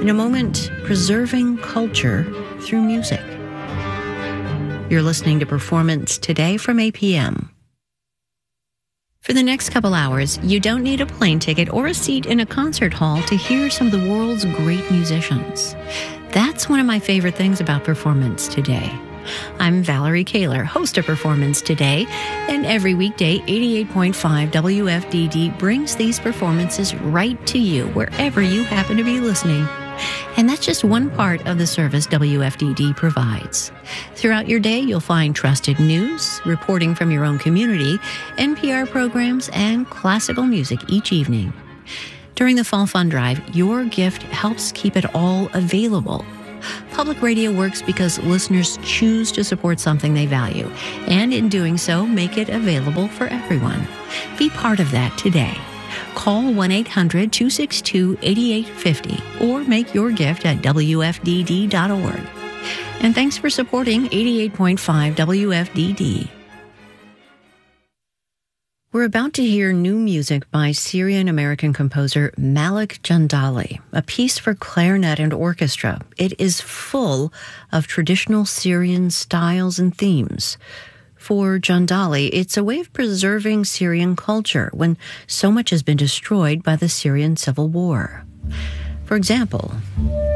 In a moment, preserving culture through music. You're listening to Performance Today from APM. For the next couple hours, you don't need a plane ticket or a seat in a concert hall to hear some of the world's great musicians. That's one of my favorite things about Performance Today. I'm Valerie Kaler, host of Performance Today, and every weekday, 88.5 WFDD brings these performances right to you wherever you happen to be listening. And that's just one part of the service WFDD provides. Throughout your day, you'll find trusted news, reporting from your own community, NPR programs, and classical music each evening. During the Fall Fund Drive, your gift helps keep it all available. Public radio works because listeners choose to support something they value, and in doing so, make it available for everyone. Be part of that today. Call 1-800-262-8850 or make your gift at WFDD.org. And thanks for supporting 88.5 WFDD. We're about to hear new music by Syrian-American composer Malik Jandali, a piece for clarinet and orchestra. It is full of traditional Syrian styles and themes. For Jandali, it's a way of preserving Syrian culture when so much has been destroyed by the Syrian civil war. For example,